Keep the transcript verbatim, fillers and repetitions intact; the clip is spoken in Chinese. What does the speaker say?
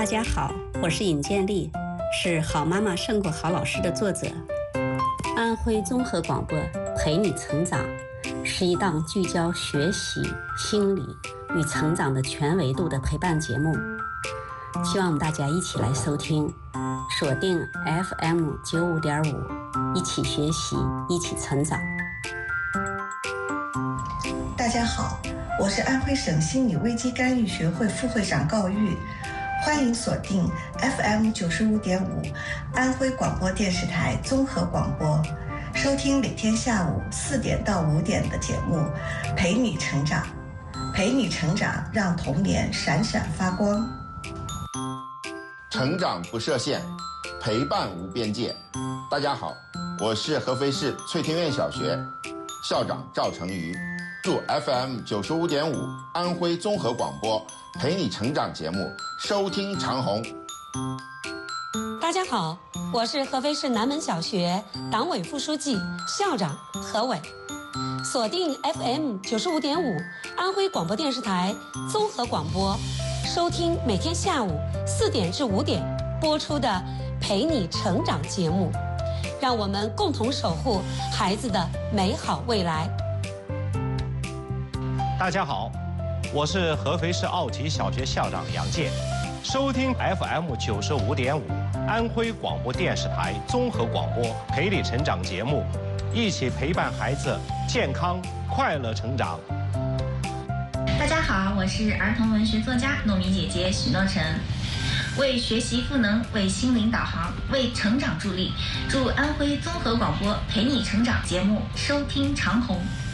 大家好，我是尹建莉，是《好妈妈胜过好老师》的作者。安徽综合广播陪你成长是一档聚焦学习、心理与成长的全维度的陪伴节目，希望大家一起来收听，锁定 F M 九五点五，一起学习，一起成长。 大家好，我是安徽省心理危机干预学会副会长高玉，欢迎锁定 F M 九十五点五，安徽广播电视台综合广播，收听每天下午四点到五点的节目，陪你成长，陪你成长，让童年闪闪发光。 成长不设限，陪伴无边界。大家好，我是合肥市翠庭院小学校长赵成瑜，祝 F M 九十五点五安徽综合广播陪你成长节目收听长虹。 大家好，我是合肥市南门小学党委副书记、校长何伟，锁定 F M 九十五点五安徽广播电视台综合广播，收听每天下午四点至五点播出的陪你成长节目，让我们共同守护孩子的美好未来。 大家好，我是合肥市奥体小学校长杨健，收听 F M 九十五点五安徽广播电视台综合广播陪你成长节目，一起陪伴孩子健康快乐成长。 大家好，我是儿童文学作家糯米姐姐许诺晨，为学习赋能，为心灵导航，为成长助力，祝安徽综合广播陪你成长节目收听长虹。